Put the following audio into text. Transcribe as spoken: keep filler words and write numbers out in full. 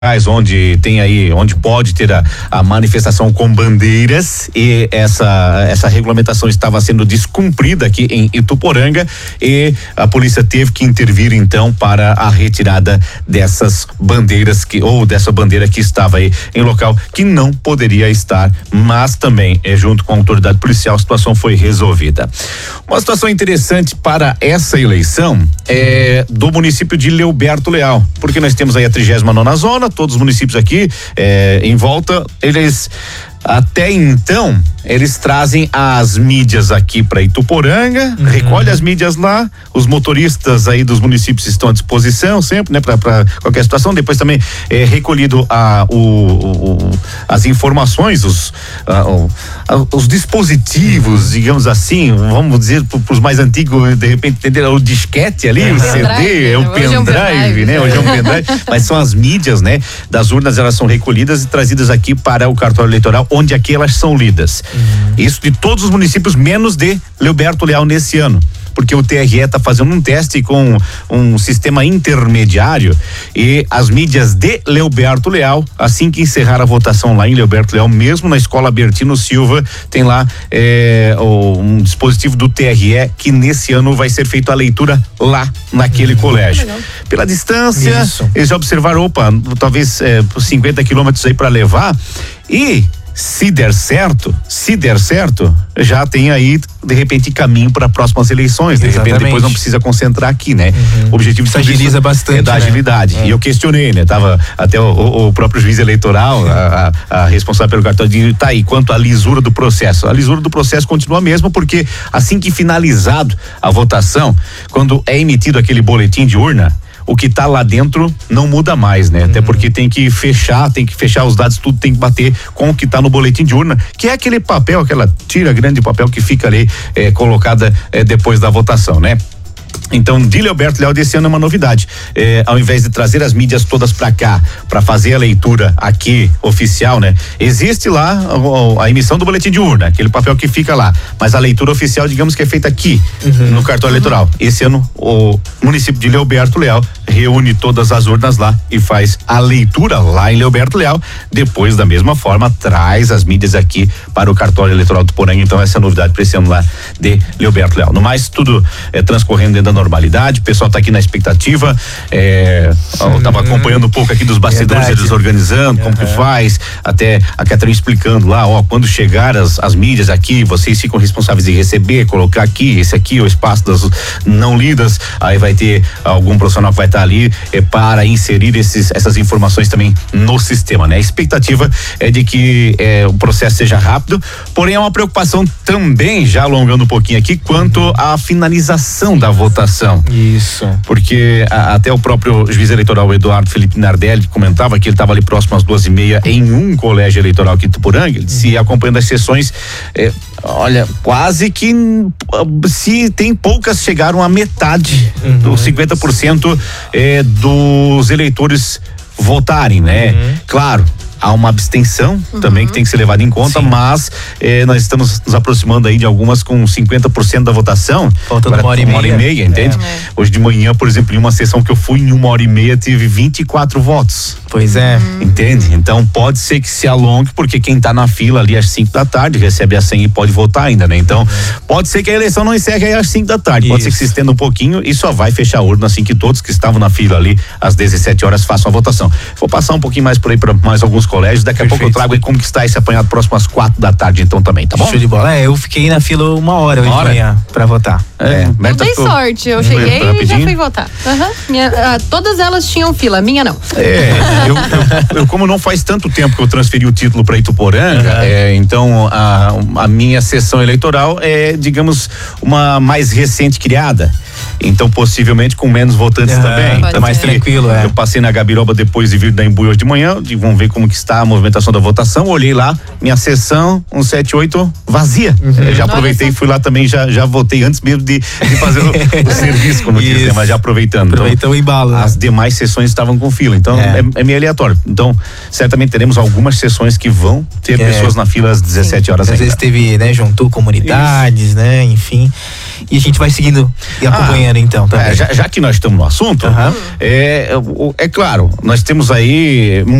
onde tem aí, onde pode ter a, a manifestação com bandeiras, e essa essa regulamentação estava sendo descumprida aqui em Ituporanga, e a polícia teve que intervir então para a retirada dessas bandeiras, que ou dessa bandeira que estava aí em local que não poderia estar, mas também é, junto com a autoridade policial, a situação foi resolvida. Uma situação interessante para essa eleição é do município de Leoberto Leal, porque nós temos aí a trigésima nona zona, todos os municípios aqui é, em volta, eles até então eles trazem as mídias aqui para Ituporanga, uhum. recolhe as mídias lá, os motoristas aí dos municípios estão à disposição sempre, né, para qualquer situação. Depois também é recolhido a, o, o, as informações, os, a, o, a, os dispositivos, digamos assim, vamos dizer para os mais antigos, de repente entender o disquete ali, é. o C D, drive, é o pendrive, né? Hoje é um pendrive, mas são as mídias, né? Das urnas, elas são recolhidas e trazidas aqui para o cartório eleitoral, onde aqui elas são lidas. Uhum. Isso de todos os municípios, menos de Leoberto Leal nesse ano, porque o T R E está fazendo um teste com um sistema intermediário, e as mídias de Leoberto Leal, assim que encerrar a votação lá em Leoberto Leal, mesmo na escola Bertino Silva, tem lá é, um dispositivo do T R E que nesse ano vai ser feita a leitura lá naquele uhum. colégio. Legal. Pela distância, Isso. eles já observaram, opa, talvez é, cinquenta quilômetros aí para levar, e se der certo, se der certo, já tem aí, de repente, caminho para próximas eleições. De Exatamente. repente, depois não precisa concentrar aqui, né? Uhum. O objetivo isso agiliza bastante. É da né? agilidade. É. E eu questionei, né? Tava até o, o próprio juiz eleitoral, a, a, a responsável pelo cartório, de tá aí, quanto à lisura do processo. A lisura do processo continua a mesma, porque assim que finalizado a votação, quando é emitido aquele boletim de urna, o que tá lá dentro não muda mais, né? Uhum. Até porque tem que fechar, tem que fechar os dados, tudo tem que bater com o que tá no boletim de urna, que é aquele papel, aquela tira grande de papel que fica ali é, colocada é, depois da votação, né? Então, de Leoberto Leal desse ano é uma novidade. É, ao invés de trazer as mídias todas para cá, para fazer a leitura aqui oficial, né? Existe lá a, a emissão do boletim de urna, aquele papel que fica lá, mas a leitura oficial, digamos que é feita aqui, uhum. no cartório uhum. eleitoral. Esse ano, o município de Leoberto Leal reúne todas as urnas lá e faz a leitura lá em Leoberto Leal. Depois, da mesma forma, traz as mídias aqui para o cartório eleitoral do Porém. Então, essa é a novidade para esse ano lá de Leoberto Leal. No mais, tudo é, transcorrendo dentro da normalidade, o pessoal tá aqui na expectativa, é, eu tava acompanhando um pouco aqui dos bastidores, Verdade. eles organizando, uhum. como que faz, até a Catherine explicando lá, ó, quando chegar as, as mídias aqui, vocês ficam responsáveis de receber, colocar aqui, esse aqui é o espaço das não lidas, aí vai ter algum profissional que vai estar tá ali é, para inserir esses, essas informações também no sistema, né? A expectativa é de que é, o processo seja rápido, porém é uma preocupação também, já alongando um pouquinho aqui, quanto uhum. à finalização da votação. Isso. Porque a, até o próprio juiz eleitoral, o Eduardo Felipe Nardelli, comentava que ele estava ali próximo às duas e meia em um colégio eleitoral aqui em Ituporanga, ele disse, uhum. acompanhando as sessões, é, olha, quase que se tem poucas chegaram à metade, uhum. dos cinquenta por cento é, dos eleitores votarem, né? Uhum. Claro, há uma abstenção uhum. também que tem que ser levada em conta, Sim. mas eh, nós estamos nos aproximando aí de algumas com cinquenta por cento da votação. Faltando uma hora e meia. Uma hora e meia, entende? É. Hoje de manhã, por exemplo, em uma sessão que eu fui, em uma hora e meia, tive vinte e quatro votos. Pois é. Uhum. Entende? Então pode ser que se alongue, porque quem tá na fila ali às cinco da tarde recebe a senha e pode votar ainda, né? Então, uhum. pode ser que a eleição não encerre aí às cinco da tarde. Isso. Pode ser que se estenda um pouquinho e só vai fechar a urna assim que todos que estavam na fila ali às dezessete horas façam a votação. Vou passar um pouquinho mais por aí para mais alguns colégios. Daqui Perfeito. a pouco eu trago aí como que está esse apanhado próximo às quatro da tarde, então também, tá bom? Show de bola. É, eu fiquei na fila uma hora hoje de manhã pra votar. É. Eu dei sorte, eu cheguei e já fui votar. Uhum. Minha, uh, todas elas tinham fila, minha não. É, eu, eu, eu como não faz tanto tempo que eu transferi o título para Ituporanga, uhum. é, então a, a minha sessão eleitoral é, digamos, uma mais recente criada. Então, possivelmente com menos votantes uhum, também. Tá mais tranquilo, é. Eu passei na Gabiroba depois de vir da Imbu hoje de manhã, de, vamos ver como que está a movimentação da votação. Olhei lá, minha sessão um sete oito vazia. Uhum. É, já aproveitei e fui lá também, já, já votei antes mesmo de, de fazer o, o serviço, como diz, né? Mas já aproveitando. Aproveitou o embalo. As né? demais sessões estavam com fila, então é. É, é meio aleatório. Então, certamente teremos algumas sessões que vão ter é. pessoas na fila às dezessete horas. Às ainda. vezes teve, né, juntou comunidades, Isso. né, enfim. E a gente vai seguindo e acompanhando. acompanhando então também. É, já, já que nós estamos no assunto, uhum. é, é claro, nós temos aí